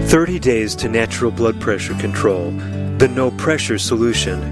30 Days to Natural Blood Pressure Control, the No Pressure Solution.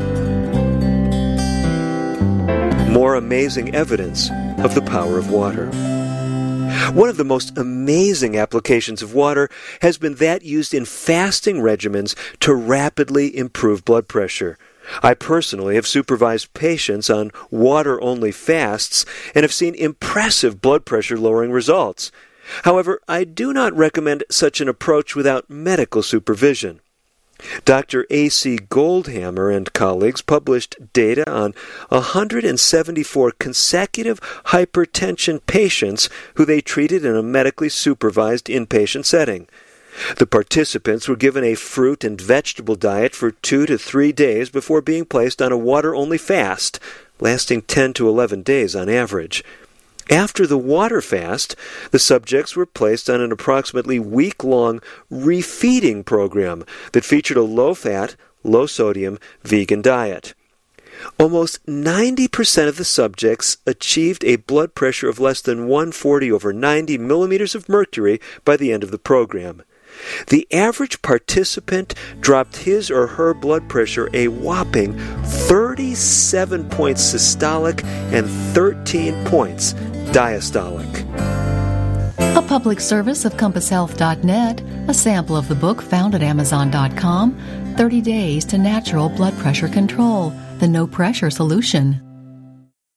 More amazing evidence of the power of water. One of the most amazing applications of water has been that used in fasting regimens to rapidly improve blood pressure. I personally have supervised patients on water-only fasts and have seen impressive blood pressure-lowering results. However, I do not recommend such an approach without medical supervision. Dr. A.C. Goldhammer and colleagues published data on 174 consecutive hypertension patients who they treated in a medically supervised inpatient setting. The participants were given a fruit and vegetable diet for 2 to 3 days before being placed on a water-only fast, lasting 10 to 11 days on average. After the water fast, the subjects were placed on an approximately week-long refeeding program that featured a low-fat, low-sodium vegan diet. Almost 90% of the subjects achieved a blood pressure of less than 140/90 millimeters of mercury by the end of the program. The average participant dropped his or her blood pressure a whopping 37 points systolic and 13 points diastolic. A public service of CompassHealth.net, a sample of the book found at Amazon.com, 30 Days to Natural Blood Pressure Control, the No Pressure Solution.